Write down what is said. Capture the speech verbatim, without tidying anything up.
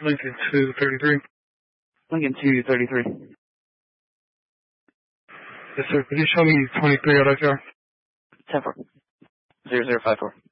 Lincoln two thirty-three. Lincoln two thirty-three. Yes, sir. Could you show me twenty-three L X R? ten four. zero zero five four.